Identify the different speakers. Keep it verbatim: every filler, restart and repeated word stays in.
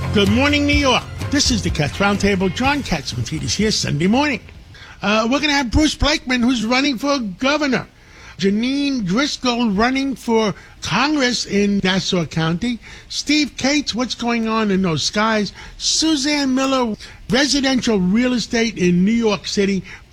Speaker 1: Good morning, New York. This is the Cats Roundtable. John Catsimatidis here Sunday morning. Uh, we're going to have Bruce Blakeman, who's running for governor. Janine Driscoll running for Congress in Nassau County. Steve Cates, what's going on in those skies? Suzanne Miller, residential real estate in New York City.